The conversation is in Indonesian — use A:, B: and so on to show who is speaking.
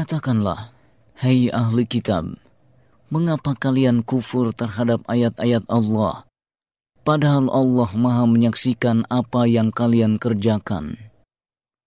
A: Katakanlah, hai ahli kitab, mengapa kalian kufur terhadap ayat-ayat Allah, padahal Allah Maha menyaksikan apa yang kalian kerjakan?